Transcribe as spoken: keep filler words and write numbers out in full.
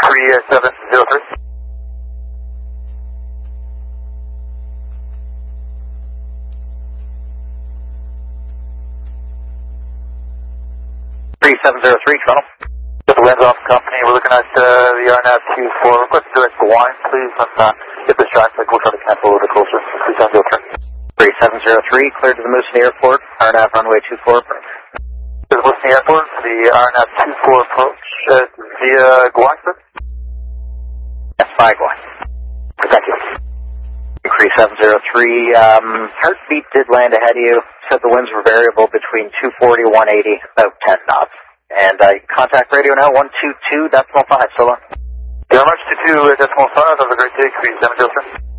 three seven zero three. three seven zero three, Toronto. The winds off company, we're looking at uh, the R N A V Q four. Request direct to line, please. Let's uh, get this traffic. We'll try to cancel a little bit closer. three seven zero three. three seven zero three, cleared to the Moose Airport. R N A V runway two four. To the Moose Airport, the R N A V two four approach uh, via Guam, sir? Yes, five one. Thank you. three seven zero three, um, Heartbeat did land ahead of you. Said the winds were variable between two forty, one eighty, about ten knots. And I uh, contact radio now, one two two decimal five, so long. Very much, two two decimal five. Have a great day, three seven zero three.